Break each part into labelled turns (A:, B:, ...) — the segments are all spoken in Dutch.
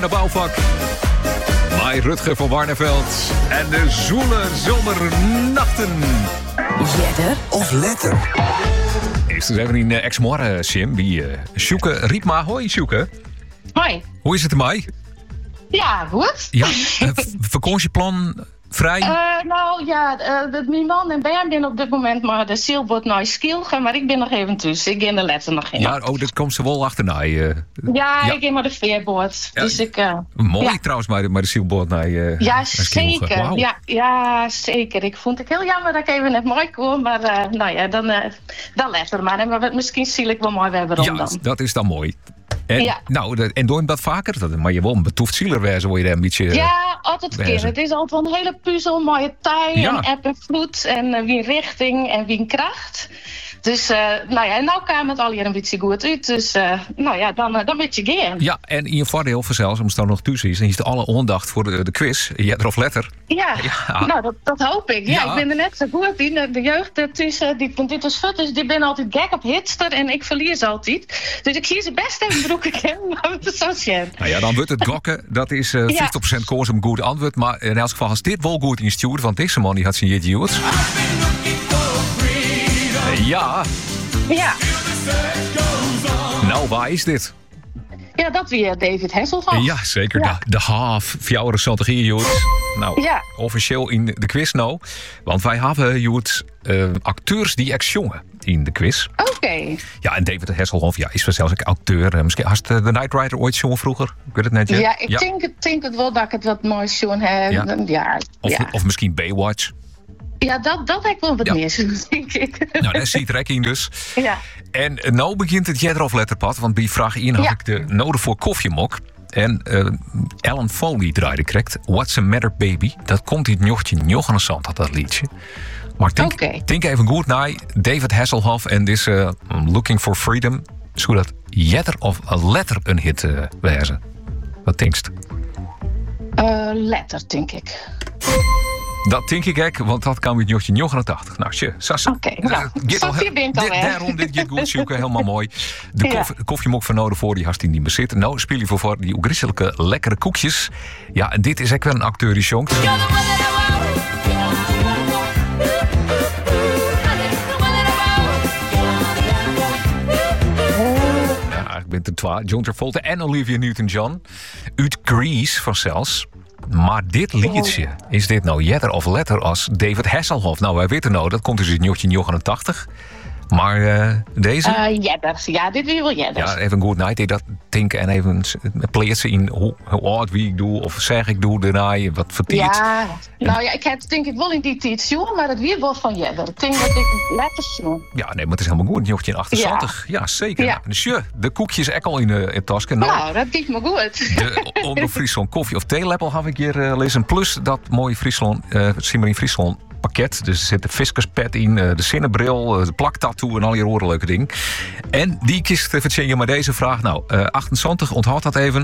A: De bouwvak. Bij Rutger van Warneveld. En de zoele zomernachten.
B: Jedder
C: of letter?
A: Eerst eens even in ex-morgen, Sim. Wie Sjoeke Riepma. Hoi, Sjoeke.
D: Hoi.
A: Hoe is het ermee?
D: Ja, goed.
A: Ja, vakantieplan vrij?
D: Mijn man en Ben zijn op dit moment maar de zeilboot naar Skilgen, maar ik ben nog even thuis. Ik ga in de letter nog in.
A: Ja, dat komt ze wel achterna.
D: Ik ga maar de veerboot.
A: Ja,
D: Dus
A: mooi trouwens, maar de zielboot naar
D: ja,
A: Skilgen.
D: zeker.
A: Wauw.
D: Ja, zeker. Ik vond het heel jammer dat ik even net mooi kwam, maar dan letter maar. En misschien zie ik wel mooi hebben
A: Ja,
D: dan.
A: dat is dan mooi. En,
D: Ja.
A: en doe je dat vaker? Maar je wel een betoefd zieler wezen, word je daar een beetje...
D: Ja, altijd een keer. Het is altijd een hele puzzel, mooie tij
A: Ja.
D: en eb en vloed en wie richting en wie kracht. Dus, en nou kwam het al hier een beetje goed uit. Dus, dan weet je gaan.
A: Ja, en in je voordeel vanzelfs, om het dan nog thuis is, en je is alle aandacht voor de quiz. Jedder of letter.
D: Ja,
A: Ja.
D: nou, dat hoop ik. Ja,
A: Ja.
D: ik ben er net zo goed in. De jeugd tussen, dit is futters, die ben altijd gek op hitster en ik verlies altijd. Dus ik zie ze best even broeken kennen, maar het is zo schijn.
A: Nou ja, dan wordt het gokken. Dat is 50% koers om een goed antwoord. Maar in elk geval, als dit wel goed instuurt, want deze man die had zijn jeetje. Ja,
D: Ja,
A: nou, waar is dit?
D: ja dat weer David Hasselhoff.
A: Ja, zeker.
D: Ja.
A: De half 64 jaar, Joet. Nou,
D: Ja.
A: officieel in de quiz nou. Want wij hebben, Joet, acteurs die ex-jongen in de quiz.
D: Oké.
A: Ja, en David Hasselhoff is vanzelfs ook acteur. Misschien had de Knight Rider ooit jongen vroeger. Ik weet het net.
D: Ja, ik denk het wel dat ik het wat moois zo'n heb.
A: Ja.
D: Ja.
A: Of misschien Baywatch.
D: Ja, dat heb ik wel wat
A: Ja.
D: meer, denk ik.
A: Nou, dat ziet trekking dus.
D: Ja.
A: En nou begint het Jedder of letterpad. Want bij vraag 1 had
D: Ja.
A: ik de noden voor koffiemok. En Alan Foley draaide correct. What's the matter, baby? Dat komt in het jochtje Johannesand, had dat liedje. Maar denk even goed naar David Hasselhoff en this Looking for Freedom. Zou dat Jedder of letter een hit wezen? Wat denkst?
D: Letter, denk ik.
A: Dat denk ik ook, want dat kan met jochtje 89. Nou, tje, Sas.
D: Oké, nou, Sophie bent al weg.
A: Daarom dit je goed zoeken, helemaal mooi. De
D: Ja.
A: koffiemok van nodig voor die hast in die bezit. Nou, speel je voor die oegriselijke lekkere koekjes. Ja, en dit is ook wel een acteur die zongt. Ja, ik ben ten twa. John Travolta en Olivia Newton-John. Uit Grease vanzelfs. Maar dit liedje, is dit nou Jedder of letter als David Hasselhoff? Nou, wij weten nou, dat komt dus in 1989. Maar deze?
D: Jedders. Ja, dit weer wel Jedders.
A: Ja, even good night. Dat denken en even plaatsen in hoe oud wie ik doe. Of zeg ik doe daarna, wat vertiert.
D: Ja, nou ja, ik heb denk ik wel in die tijd jongen, maar het weer wel van Jedder. Ik denk dat ik letters jongen.
A: Ja, nee, maar het is helemaal goed. 1988. Ja, zeker.
D: Ja.
A: Dus de koekjes ook al in de tasken.
D: Nou, dat ging me goed.
A: De onder Friesland koffie- of theelepel heb ik hier lezen. Plus dat mooie Friesland, Simmerin Friesland pakket. Dus er zit de fiscuspet in, de zinnebril, de plaktattoo en al je oren leuke dingen. En die kist even je maar deze vraag. Nou, 28, onthoud dat even.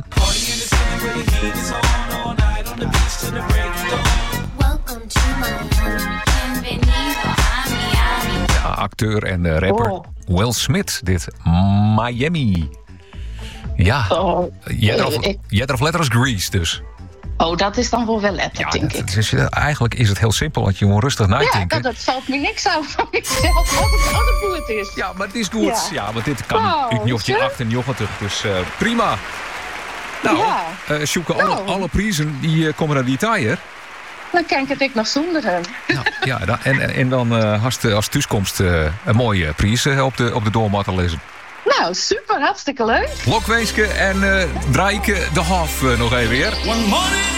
A: Ja, acteur en rapper Will Smith. Dit Miami. Ja, Jedder of letter als Grease dus.
D: Oh, dat is dan wel letter,
A: Ja,
D: denk ik.
A: eigenlijk is het heel simpel, want je gewoon rustig nadenken.
D: Ja, dat valt me niks aan van mezelf, wat het goed is.
A: Ja, maar het is goed. Ja, want dit kan
D: Nou,
A: uit 1998, dus prima. Nou,
D: Ja.
A: Sjoeke,
D: Nou.
A: alle prijzen die komen naar die taaier.
D: Dan kan ik het ik nog zonder hem.
A: Ja, en dan als thuiskomst een mooie prijs op de doormat te lezen.
D: Nou, super, hartstikke leuk.
A: Lokweeske en Draaike de Hof nog even weer.